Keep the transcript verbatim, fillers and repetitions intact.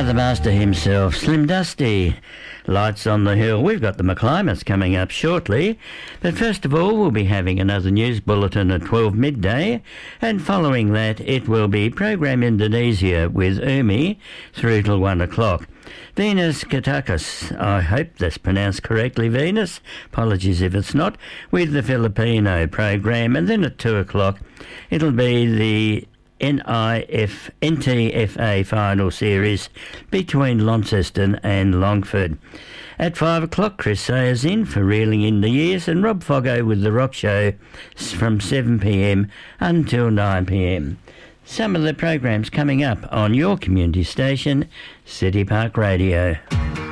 the master himself, Slim Dusty. Lights on the Hill. We've got the McClimates coming up shortly. But first of all, we'll be having another news bulletin at twelve midday. And following that, it will be Program Indonesia with Umi through till one o'clock. Venus Katakis, I hope that's pronounced correctly, Venus. Apologies if it's not, with the Filipino program. And then at two o'clock, it'll be the N I F N T F A final series between Launceston and Longford. At five o'clock, Chris Sayers in for Reeling in the Years, and Rob Foggo with The Rock Show from seven p m until nine p m. Some of the programs coming up on your community station, City Park Radio.